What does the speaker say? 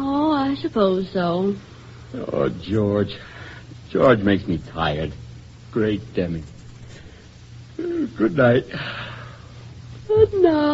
Oh, I suppose so. Oh, George. George makes me tired. Great Demi. Good night. Good night.